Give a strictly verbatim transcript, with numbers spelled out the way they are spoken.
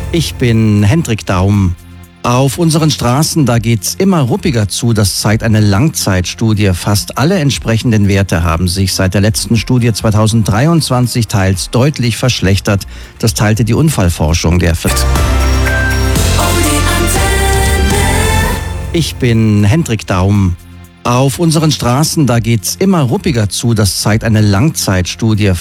Ich bin Hendrik Daum. Auf unseren Straßen, da geht's immer ruppiger zu, das zeigt eine Langzeitstudie. Fast alle entsprechenden Werte haben sich seit der letzten Studie zweitausenddreiundzwanzig teils deutlich verschlechtert. Das teilte die Unfallforschung der F I T. Ich bin Hendrik Daum. Auf unseren Straßen, da geht's immer ruppiger zu, das zeigt eine Langzeitstudie.